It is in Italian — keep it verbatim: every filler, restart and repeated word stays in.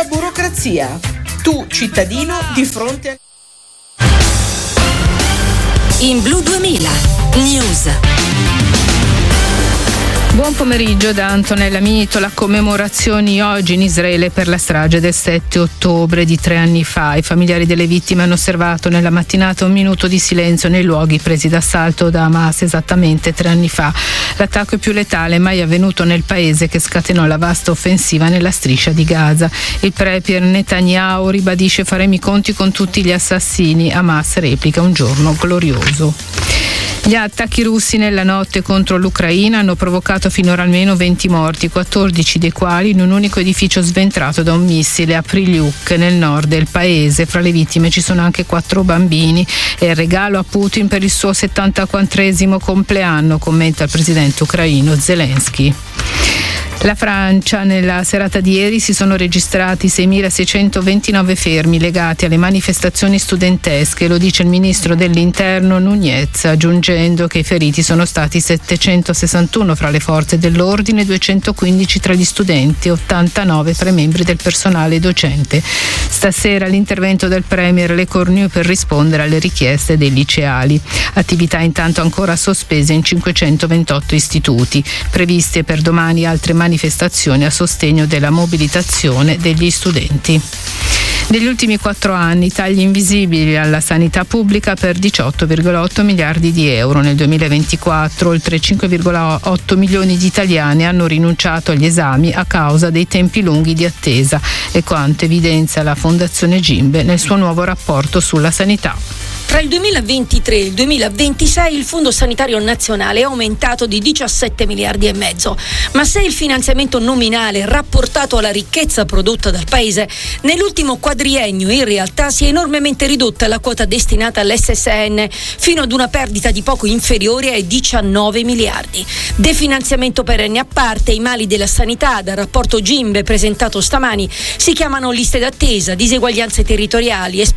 la burocrazia. Tu, cittadino, di fronte a... In Blu duemila News. Buon pomeriggio da Antonella Mitola. Commemorazioni oggi in Israele per la strage del sette ottobre di tre anni fa. I familiari delle vittime hanno osservato nella mattinata un minuto di silenzio nei luoghi presi d'assalto da Hamas esattamente tre anni fa. L'attacco più letale mai avvenuto nel paese che scatenò la vasta offensiva nella striscia di Gaza. Il premier Netanyahu ribadisce: faremo i conti con tutti gli assassini. Hamas replica: un giorno glorioso. Gli attacchi russi nella notte contro l'Ucraina hanno provocato finora almeno venti morti, quattordici dei quali in un unico edificio sventrato da un missile a Prylyuk nel nord del paese. Fra le vittime ci sono anche quattro bambini. È il regalo a Putin per il suo settantaquattresimo compleanno, commenta il presidente ucraino Zelensky. La Francia: nella serata di ieri si sono registrati seimilaseicentoventinove fermi legati alle manifestazioni studentesche, lo dice il ministro dell'interno Nunez, aggiungendo che i feriti sono stati settecentosessantuno fra le forze dell'ordine, duecentoquindici tra gli studenti e ottantanove tra i membri del personale docente. Stasera l'intervento del premier Le Cornu per rispondere alle richieste dei liceali. Attività intanto ancora sospese in cinquecentoventotto istituti. Previste per domani altre manifestazioni manifestazioni a sostegno della mobilitazione degli studenti. Negli ultimi quattro anni tagli invisibili alla sanità pubblica per diciotto virgola otto miliardi di euro. Nel duemilaventiquattro oltre cinque virgola otto milioni di italiani hanno rinunciato agli esami a causa dei tempi lunghi di attesa, e quanto evidenzia la Fondazione Gimbe nel suo nuovo rapporto sulla sanità. Tra il duemilaventitré e il duemilaventisei il Fondo Sanitario Nazionale è aumentato di diciassette miliardi e mezzo, ma se il finanziamento nominale rapportato alla ricchezza prodotta dal Paese, nell'ultimo quadriennio in realtà si è enormemente ridotta la quota destinata all'S S N fino ad una perdita di poco inferiore ai diciannove miliardi. Definanziamento perenne a parte, i mali della sanità dal rapporto Gimbe presentato stamani si chiamano liste d'attesa, diseguaglianze territoriali,